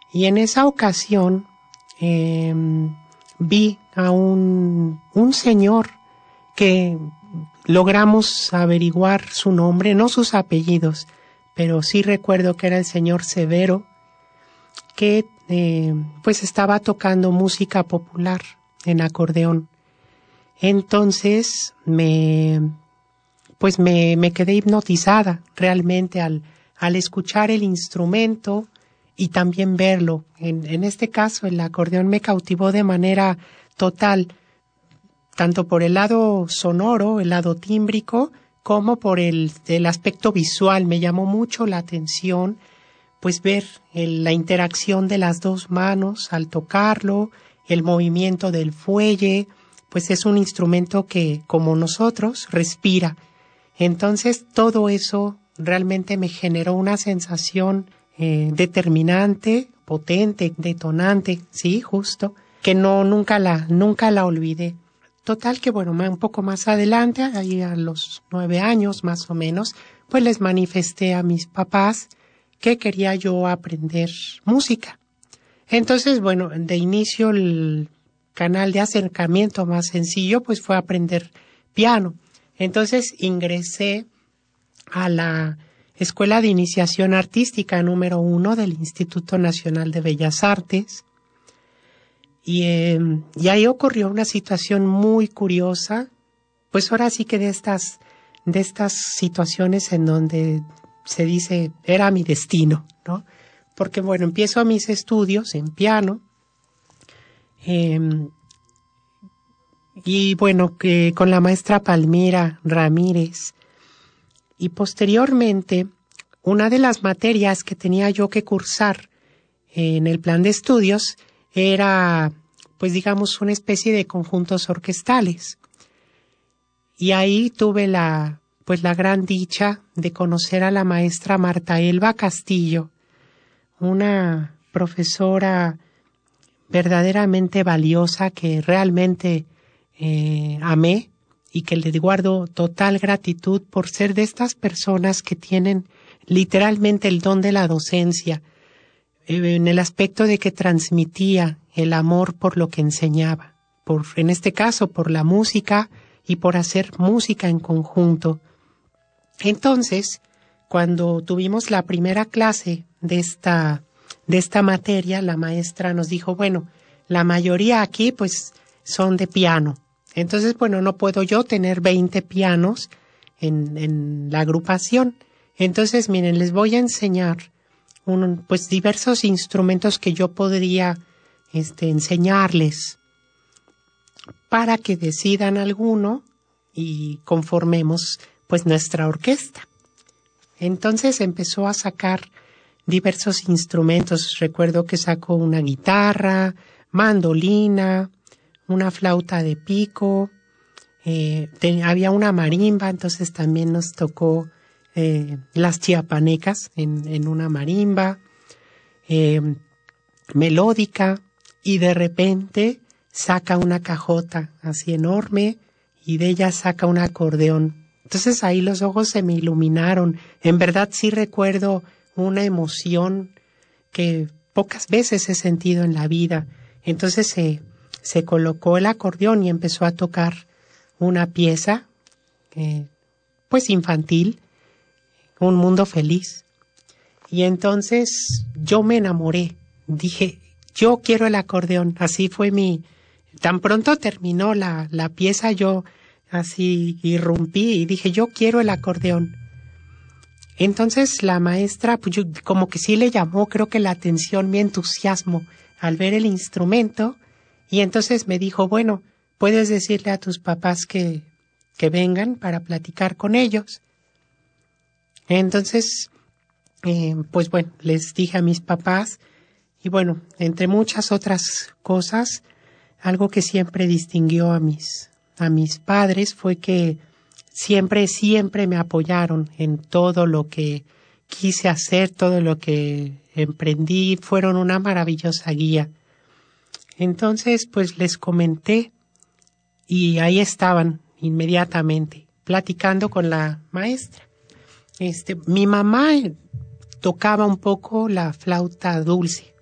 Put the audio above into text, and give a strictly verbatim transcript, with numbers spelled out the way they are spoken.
Y en esa ocasión eh, vi a un, un señor que logramos averiguar su nombre, no sus apellidos, pero sí recuerdo que era el señor Severo, que eh, pues estaba tocando música popular en acordeón. Entonces me pues me, me quedé hipnotizada realmente al, al escuchar el instrumento y también verlo. En, en este caso el acordeón me cautivó de manera total, tanto por el lado sonoro, el lado tímbrico, como por el, el aspecto visual. Me llamó mucho la atención pues ver el, la interacción de las dos manos al tocarlo, el movimiento del fuelle, pues es un instrumento que, como nosotros, respira. Entonces todo eso realmente me generó una sensación eh, determinante, potente, detonante, sí, justo, que no, nunca la, nunca la olvidé. Total que bueno, un poco más adelante, ahí a los nueve años más o menos, pues les manifesté a mis papás que quería yo aprender música. Entonces, bueno, de inicio el canal de acercamiento más sencillo pues fue aprender piano. Entonces ingresé a la Escuela de Iniciación Artística número uno del Instituto Nacional de Bellas Artes. Y, eh, y ahí ocurrió una situación muy curiosa, pues ahora sí que de estas, de estas situaciones en donde se dice, era mi destino, ¿no? Porque bueno, empiezo mis estudios en piano, eh, y bueno, que con la maestra Palmira Ramírez, y posteriormente, una de las materias que tenía yo que cursar en el plan de estudios era, pues digamos, una especie de conjuntos orquestales. Y ahí tuve la, pues la gran dicha de conocer a la maestra Marta Elba Castillo, una profesora verdaderamente valiosa que realmente eh, amé y que le guardo total gratitud por ser de estas personas que tienen literalmente el don de la docencia, eh, en el aspecto de que transmitía el amor por lo que enseñaba, por, en este caso, por la música y por hacer música en conjunto. Entonces, cuando tuvimos la primera clase de esta, de esta materia, la maestra nos dijo, bueno, la mayoría aquí pues son de piano. Entonces, bueno, no puedo yo tener veinte pianos en, en la agrupación. Entonces, miren, les voy a enseñar un, pues diversos instrumentos que yo podría este, enseñarles para que decidan alguno y conformemos pues nuestra orquesta. Entonces empezó a sacar diversos instrumentos. Recuerdo que sacó una guitarra, mandolina, una flauta de pico, eh, te, había una marimba, entonces también nos tocó eh, las chiapanecas en, en una marimba, eh, melódica, y de repente saca una cajota así enorme y de ella saca un acordeón. Entonces ahí los ojos se me iluminaron. En verdad sí recuerdo una emoción que pocas veces he sentido en la vida. Entonces se, se colocó el acordeón y empezó a tocar una pieza, eh, pues infantil, Un Mundo Feliz. Y entonces yo me enamoré. Dije, yo quiero el acordeón. Así fue mi... Tan pronto terminó la, la pieza, yo así irrumpí y dije, yo quiero el acordeón. Entonces la maestra, pues yo, como que sí le llamó, creo que la atención, mi entusiasmo al ver el instrumento, y entonces me dijo, bueno, puedes decirle a tus papás que, que vengan para platicar con ellos. Entonces, eh, pues bueno, les dije a mis papás, y bueno, entre muchas otras cosas, algo que siempre distinguió a mis, a mis padres fue que siempre, siempre me apoyaron en todo lo que quise hacer, todo lo que emprendí, fueron una maravillosa guía. Entonces, pues les comenté y ahí estaban inmediatamente, platicando con la maestra. Este, mi mamá tocaba un poco la flauta dulce,